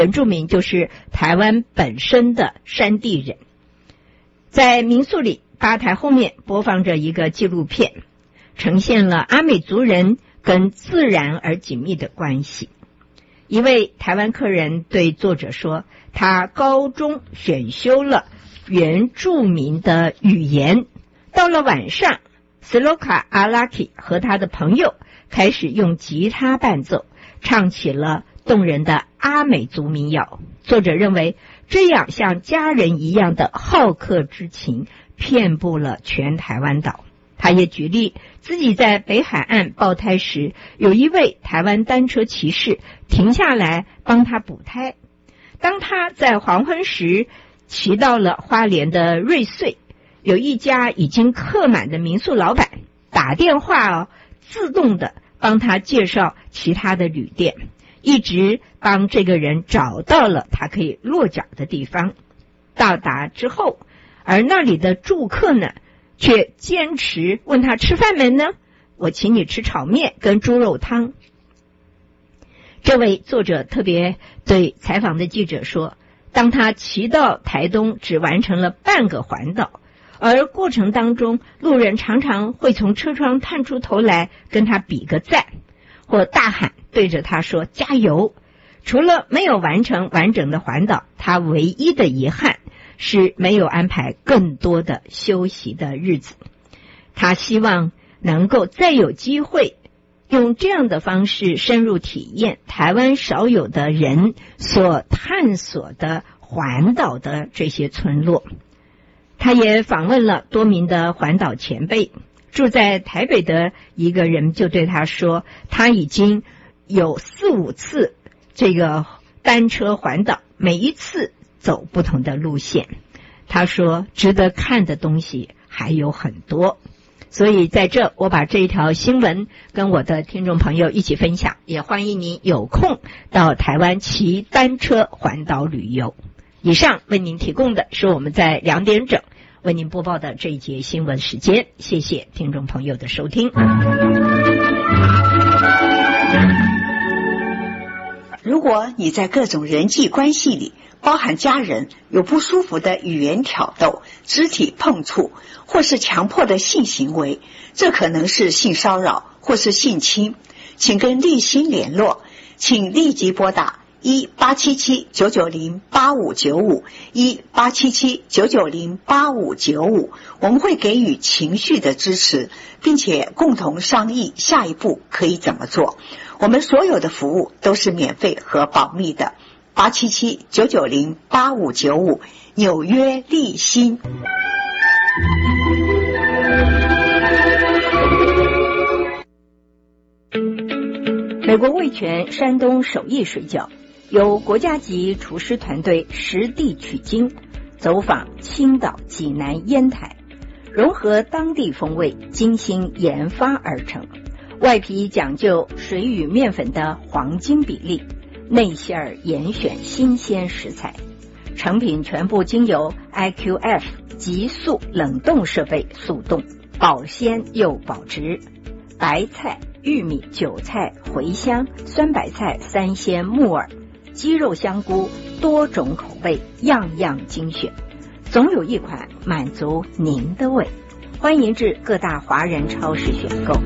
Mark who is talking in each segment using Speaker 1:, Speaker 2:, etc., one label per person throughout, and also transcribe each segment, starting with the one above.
Speaker 1: 原住民就是台湾本身的山地人。在民宿里，吧台后面播放着一个纪录片，呈现了阿美族人跟自然而紧密的关系。一位台湾客人对作者说，他高中选修了原住民的语言，到了晚上，斯洛卡阿拉基和他的朋友开始用吉他伴奏，唱起了动人的阿美族民谣。作者认为，这样像家人一样的好客之情遍布了全台湾岛。他也举例自己在北海岸爆胎时，有一位台湾单车骑士停下来帮他补胎。当他在黄昏时骑到了花莲的瑞穗，有一家已经客满的民宿老板打电话自动的帮他介绍其他的旅店，一直帮这个人找到了他可以落脚的地方。到达之后，而那里的住客呢，却坚持问他吃饭没呢？我请你吃炒面跟猪肉汤。这位作者特别对采访的记者说，当他骑到台东只完成了半个环岛，而过程当中路人常常会从车窗探出头来跟他比个赞，或大喊对着他说加油。除了没有完成完整的环岛，他唯一的遗憾是没有安排更多的休息的日子。他希望能够再有机会用这样的方式深入体验台湾少有的人所探索的环岛的这些村落。他也访问了多名的环岛前辈，住在台北的一个人就对他说，他已经有4-5次这个单车环岛，每一次走不同的路线。他说值得看的东西还有很多，所以在这我把这一条新闻跟我的听众朋友一起分享，也欢迎您有空到台湾骑单车环岛旅游。以上为您提供的是我们在2点整为您播报的这一节新闻时间，谢谢听众朋友的收听。
Speaker 2: 如果你在各种人际关系里，包含家人，有不舒服的语言挑逗、肢体碰触，或是强迫的性行为，这可能是性骚扰或是性侵，请跟立新联络，请立即拨打1877-990-8595 1877-990-8595，我们会给予情绪的支持，并且共同商议下一步可以怎么做。我们所有的服务都是免费和保密的。877-990-8595，纽约立新。
Speaker 1: 美国味全山东手艺水饺由国家级厨师团队实地取经，走访青岛、济南、烟台，融合当地风味，精心研发而成。外皮讲究水与面粉的黄金比例，内馅儿严选新鲜食材，成品全部经由 IQF 急速冷冻设备速冻，保鲜又保值。白菜、玉米、韭菜、茴香、酸白菜、三鲜、木耳、鸡肉、香菇，多种口味，样样精选，总有一款满足您的胃。欢迎至各大华人超市选购。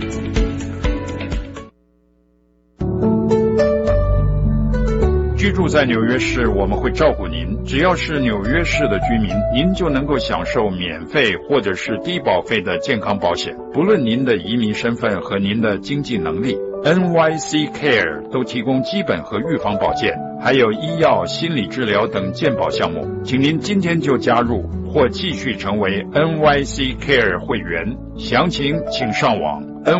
Speaker 3: 居住在纽约市，我们会照顾您。只要是纽约市的居民，您就能够享受免费或者是低保费的健康保险，不论您的移民身份和您的经济能力。NYC Care 都提供基本和预防保健，还有医药、心理治疗等健保项目。请您今天就加入或继续成为 NYC Care 会员，详情请上网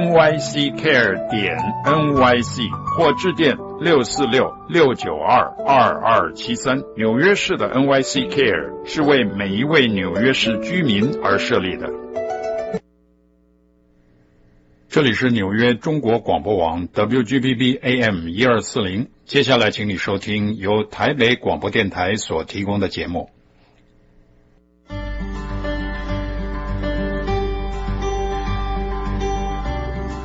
Speaker 3: nyccare.nyc 或致电646-692-2273。纽约市的 NYC Care 是为每一位纽约市居民而设立的。这里是纽约中国广播网 WGBB AM 1240，接下来请你收听由台北广播电台所提供的节目。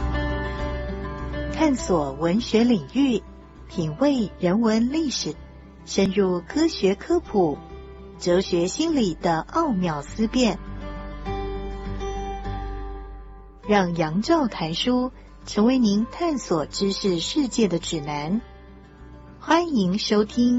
Speaker 4: 探索文学领域，品味人文历史， 深入科学科普、哲学心理的奥妙思辨，让杨照谈书成为您探索知识世界的指南。欢迎收听